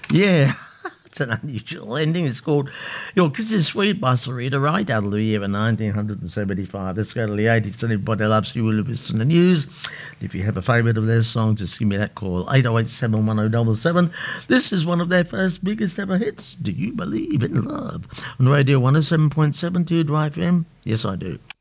Yeah. It's an unusual ending. It's called Your Kiss is Sweet by Sarita Wright out of the year of 1975. Let's go to the 80s. Everybody loves you. Will listen to the news. If you have a favourite of their song, just give me that call. 808 71077. This is one of their first biggest ever hits. Do You Believe in Love? On Radio 107.7 Drive FM. Yes, I do.